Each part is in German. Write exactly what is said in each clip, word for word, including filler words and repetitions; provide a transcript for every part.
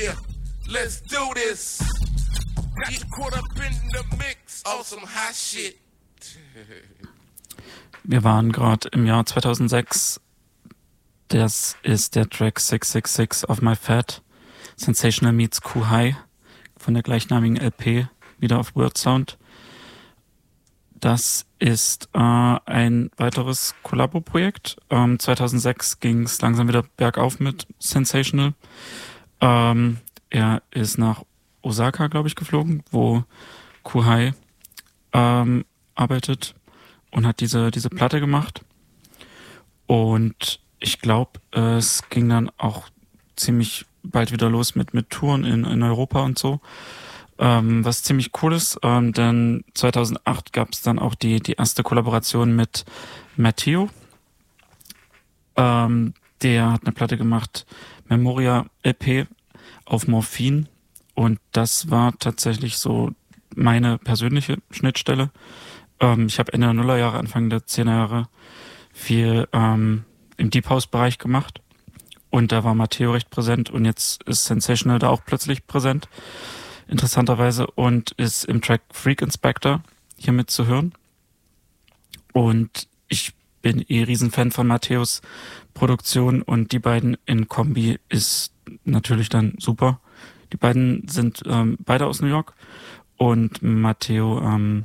Yeah, let's do this. Get caught up in the mix of some hot shit. Wir waren gerade im Jahr zweitausendsechs. Das ist der Track six six six of My Fat. Sensational meets Q-High von der gleichnamigen L P, wieder auf Wordsound. Das ist äh, ein weiteres Kollabo-Projekt. Ähm, zweitausendsechs ging es langsam wieder bergauf mit Sensational. Ähm, er ist nach Osaka, glaube ich, geflogen, wo Q-High ähm, arbeitet und hat diese, diese Platte gemacht. Und ich glaube, es ging dann auch ziemlich bald wieder los mit, mit Touren in, in Europa und so. Ähm, was ziemlich cool ist, ähm, denn zweitausendacht gab es dann auch die, die erste Kollaboration mit Matteo. Ähm, der hat eine Platte gemacht, Memoria L P auf Morphin. Und das war tatsächlich so meine persönliche Schnittstelle. Ähm, ich habe Ende der Nullerjahre, Anfang der Zehnerjahre viel ähm, im Deep House-Bereich gemacht. Und da war Matteo recht präsent und jetzt ist Sensational da auch plötzlich präsent. Interessanterweise, und ist im Track Freak Inspector hier mit zu hören. Und ich bin eh Riesenfan von Matteos Produktion und die beiden in Kombi ist natürlich dann super. Die beiden sind ähm, beide aus New York und Matteo ähm,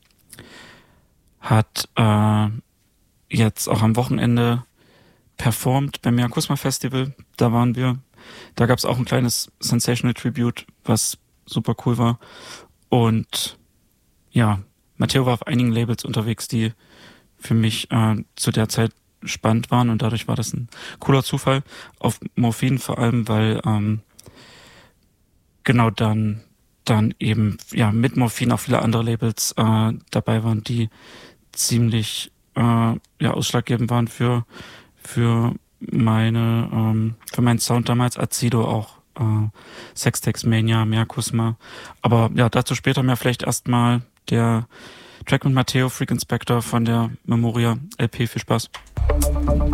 hat äh, jetzt auch am Wochenende performt beim Mirakusma Festival. Da waren wir. Da gab es auch ein kleines Sensational Tribute, was super cool war. Und ja, Matteo war auf einigen Labels unterwegs, die für mich äh, zu der Zeit spannend waren und dadurch war das ein cooler Zufall. Auf Morphin vor allem, weil ähm, genau dann dann eben ja mit Morphin auch viele andere Labels äh, dabei waren, die ziemlich äh, ja ausschlaggebend waren für für meine ähm, für meinen Sound damals. Azido auch. Uh, Sextex Mania, Mirakusma. Aber ja, dazu später mehr. Vielleicht erstmal der Track mit Matteo, Freak Inspector von der Memoria L P. Viel Spaß.